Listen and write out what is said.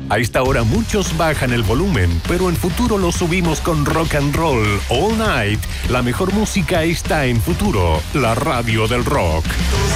A esta hora muchos bajan el volumen, pero en Futuro lo subimos con rock and roll all night. La mejor música está en Futuro, la radio del rock.